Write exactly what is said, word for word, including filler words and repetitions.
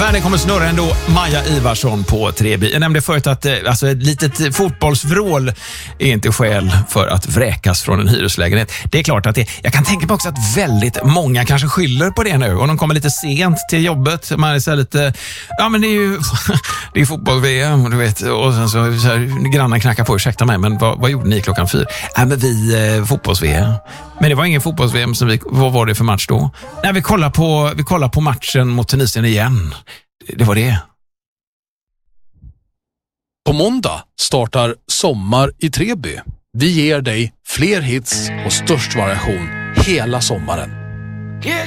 Världen kommer snurra ändå. Maja Ivarsson på Treby. Jag nämnde förut att alltså, ett litet fotbollsvrål är inte skäl för att vräkas från en hyreslägenhet. Det är klart att det, jag kan tänka mig också att väldigt många kanske skyller på det nu. Och de kommer lite sent till jobbet. Man är så här lite, ja men det är ju det är fotboll-V M, du vet. Och sen så, så här, grannen knackar på, ursäkta mig, men vad, vad gjorde ni klockan fyra? Ja men vi, eh, fotbolls-V M. Men det var ingen fotbolls-V M, som vi, vad var det för match då? Nej, vi kollar på, vi kollar på matchen mot Tunisien igen. Det var det. På måndag startar Sommar i Treby. Vi ger dig fler hits och störst variation hela sommaren.